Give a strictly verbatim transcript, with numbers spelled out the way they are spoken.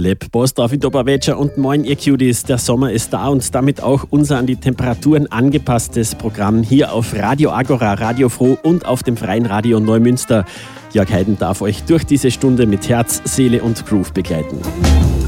Leb, Boss David Dobawetscher und moin ihr Cuties. Der Sommer ist da und damit auch unser an die Temperaturen angepasstes Programm hier auf Radio Agora, Radio Froh und auf dem Freien Radio Neumünster. Jörg Heiden darf euch durch diese Stunde mit Herz, Seele und Groove begleiten.